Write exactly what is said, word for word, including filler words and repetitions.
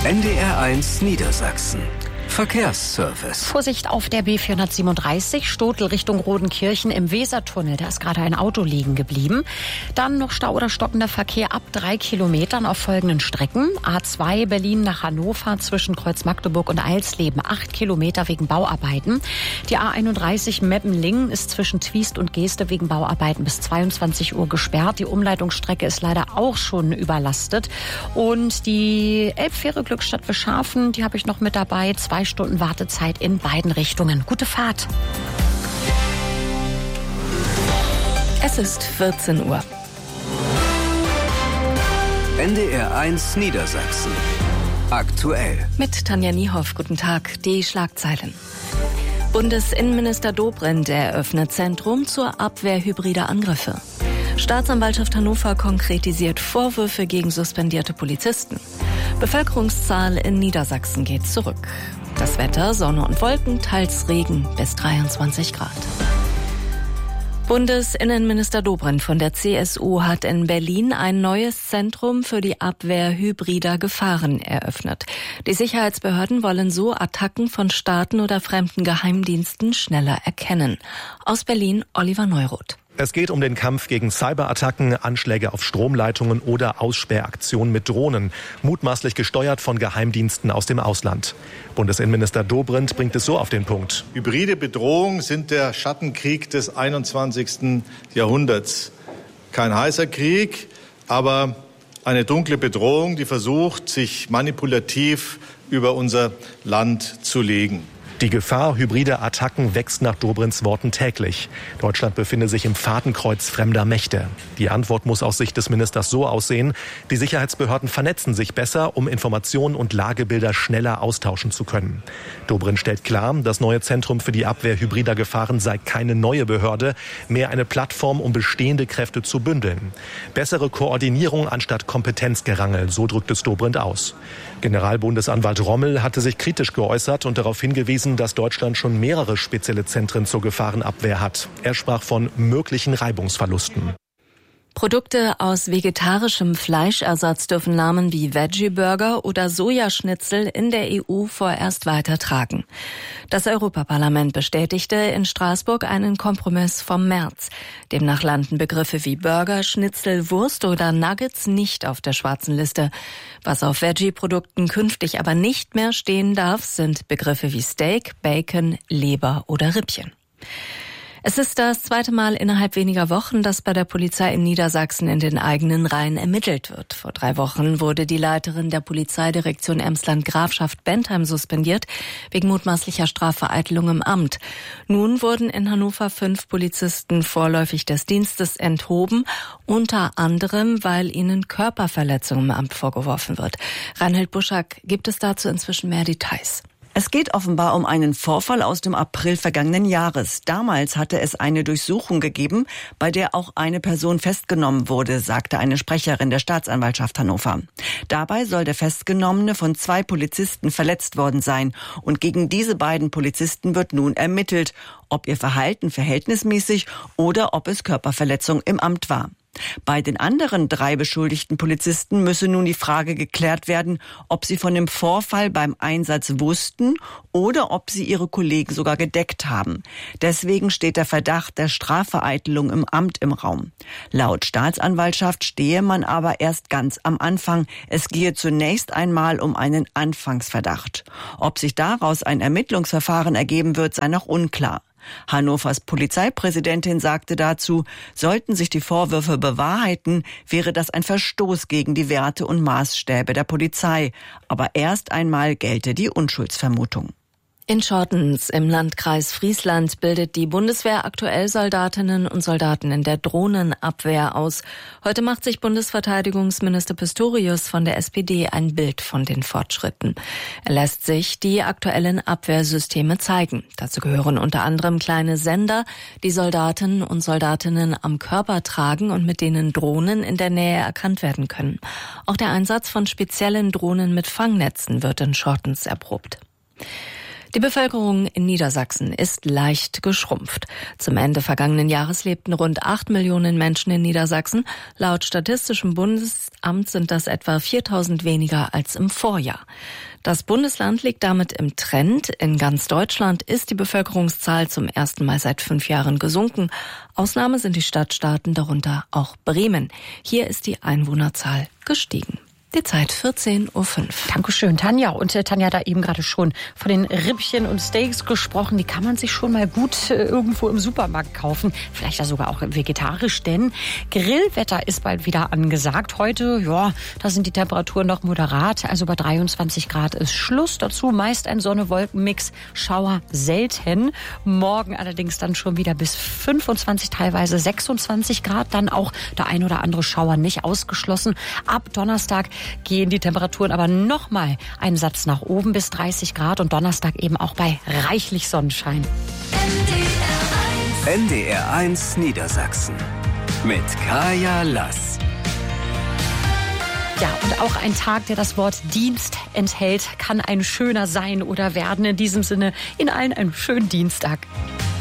N D R eins Niedersachsen. Verkehrsservice. Vorsicht auf der B vierhundertsiebenunddreißig, Stotel Richtung Rodenkirchen im Wesertunnel. Da ist gerade ein Auto liegen geblieben. Dann noch Stau oder stockender Verkehr ab drei Kilometern auf folgenden Strecken. A zwei Berlin nach Hannover zwischen Kreuz Magdeburg und Eilsleben. acht Kilometer wegen Bauarbeiten. Die A einunddreißig Meppen-Lingen ist zwischen Twiest und Geeste wegen Bauarbeiten bis zweiundzwanzig Uhr gesperrt. Die Umleitungsstrecke ist leider auch schon überlastet. Und die Elbfähre Glückstadt Wischhafen, die habe ich noch mit dabei. Zwei Stunden Wartezeit in beiden Richtungen. Gute Fahrt. Es ist vierzehn Uhr. N D R eins Niedersachsen. Aktuell. Mit Tanja Niehoff. Guten Tag. Die Schlagzeilen. Bundesinnenminister Dobrindt eröffnet Zentrum zur Abwehr hybrider Angriffe. Staatsanwaltschaft Hannover konkretisiert Vorwürfe gegen suspendierte Polizisten. Bevölkerungszahl in Niedersachsen geht zurück. Das Wetter, Sonne und Wolken, teils Regen bis dreiundzwanzig Grad. Bundesinnenminister Dobrindt von der C S U hat in Berlin ein neues Zentrum für die Abwehr hybrider Gefahren eröffnet. Die Sicherheitsbehörden wollen so Attacken von Staaten oder fremden Geheimdiensten schneller erkennen. Aus Berlin Oliver Neuroth. Es geht um den Kampf gegen Cyberattacken, Anschläge auf Stromleitungen oder Aussperraktionen mit Drohnen, mutmaßlich gesteuert von Geheimdiensten aus dem Ausland. Bundesinnenminister Dobrindt bringt es so auf den Punkt. Hybride Bedrohungen sind der Schattenkrieg des einundzwanzigsten Jahrhunderts. Kein heißer Krieg, aber eine dunkle Bedrohung, die versucht, sich manipulativ über unser Land zu legen. Die Gefahr hybrider Attacken wächst nach Dobrindts Worten täglich. Deutschland befinde sich im Fadenkreuz fremder Mächte. Die Antwort muss aus Sicht des Ministers so aussehen: Die Sicherheitsbehörden vernetzen sich besser, um Informationen und Lagebilder schneller austauschen zu können. Dobrindt stellt klar, das neue Zentrum für die Abwehr hybrider Gefahren sei keine neue Behörde, mehr eine Plattform, um bestehende Kräfte zu bündeln. Bessere Koordinierung anstatt Kompetenzgerangel, so drückt es Dobrindt aus. Generalbundesanwalt Rommel hatte sich kritisch geäußert und darauf hingewiesen, dass Deutschland schon mehrere spezielle Zentren zur Gefahrenabwehr hat. Er sprach von möglichen Reibungsverlusten. Produkte aus vegetarischem Fleischersatz dürfen Namen wie Veggie-Burger oder Sojaschnitzel in der E U vorerst weitertragen. Das Europaparlament bestätigte in Straßburg einen Kompromiss vom März. Demnach landen Begriffe wie Burger, Schnitzel, Wurst oder Nuggets nicht auf der schwarzen Liste. Was auf Veggie-Produkten künftig aber nicht mehr stehen darf, sind Begriffe wie Steak, Bacon, Leber oder Rippchen. Es ist das zweite Mal innerhalb weniger Wochen, dass bei der Polizei in Niedersachsen in den eigenen Reihen ermittelt wird. Vor drei Wochen wurde die Leiterin der Polizeidirektion Emsland-Grafschaft Bentheim suspendiert, wegen mutmaßlicher Strafvereitelung im Amt. Nun wurden in Hannover fünf Polizisten vorläufig des Dienstes enthoben, unter anderem, weil ihnen Körperverletzung im Amt vorgeworfen wird. Reinhold Buschak, gibt es dazu inzwischen mehr Details? Es geht offenbar um einen Vorfall aus dem April vergangenen Jahres. Damals hatte es eine Durchsuchung gegeben, bei der auch eine Person festgenommen wurde, sagte eine Sprecherin der Staatsanwaltschaft Hannover. Dabei soll der Festgenommene von zwei Polizisten verletzt worden sein. Und gegen diese beiden Polizisten wird nun ermittelt, ob ihr Verhalten verhältnismäßig oder ob es Körperverletzung im Amt war. Bei den anderen drei beschuldigten Polizisten müsse nun die Frage geklärt werden, ob sie von dem Vorfall beim Einsatz wussten oder ob sie ihre Kollegen sogar gedeckt haben. Deswegen steht der Verdacht der Strafvereitelung im Amt im Raum. Laut Staatsanwaltschaft stehe man aber erst ganz am Anfang. Es gehe zunächst einmal um einen Anfangsverdacht. Ob sich daraus ein Ermittlungsverfahren ergeben wird, sei noch unklar. Hannovers Polizeipräsidentin sagte dazu, sollten sich die Vorwürfe bewahrheiten, wäre das ein Verstoß gegen die Werte und Maßstäbe der Polizei. Aber erst einmal gelte die Unschuldsvermutung. In Schortens im Landkreis Friesland bildet die Bundeswehr aktuell Soldatinnen und Soldaten in der Drohnenabwehr aus. Heute macht sich Bundesverteidigungsminister Pistorius von der S P D ein Bild von den Fortschritten. Er lässt sich die aktuellen Abwehrsysteme zeigen. Dazu gehören unter anderem kleine Sender, die Soldatinnen und Soldatinnen am Körper tragen und mit denen Drohnen in der Nähe erkannt werden können. Auch der Einsatz von speziellen Drohnen mit Fangnetzen wird in Schortens erprobt. Die Bevölkerung in Niedersachsen ist leicht geschrumpft. Zum Ende vergangenen Jahres lebten rund acht Millionen Menschen in Niedersachsen. Laut Statistischem Bundesamt sind das etwa viertausend weniger als im Vorjahr. Das Bundesland liegt damit im Trend. In ganz Deutschland ist die Bevölkerungszahl zum ersten Mal seit fünf Jahren gesunken. Ausnahme sind die Stadtstaaten, darunter auch Bremen. Hier ist die Einwohnerzahl gestiegen. Die Zeit vierzehn Uhr fünf. Dankeschön, Tanja. Und äh, Tanja hat da eben gerade schon von den Rippchen und Steaks gesprochen. Die kann man sich schon mal gut äh, irgendwo im Supermarkt kaufen. Vielleicht ja sogar auch vegetarisch, denn Grillwetter ist bald wieder angesagt. Heute, ja, da sind die Temperaturen noch moderat. Also bei dreiundzwanzig Grad ist Schluss. Dazu meist ein Sonne-Wolken-Mix. Schauer selten. Morgen allerdings dann schon wieder bis fünfundzwanzig, teilweise sechsundzwanzig Grad. Dann auch der ein oder andere Schauer nicht ausgeschlossen. Ab Donnerstag gehen die Temperaturen aber noch mal einen Satz nach oben bis dreißig Grad und Donnerstag eben auch bei reichlich Sonnenschein. N D R eins Niedersachsen mit Kaya Lass. Ja, und auch ein Tag, der das Wort Dienst enthält, kann ein schöner sein oder werden. In diesem Sinne, in allen einen schönen Dienstag.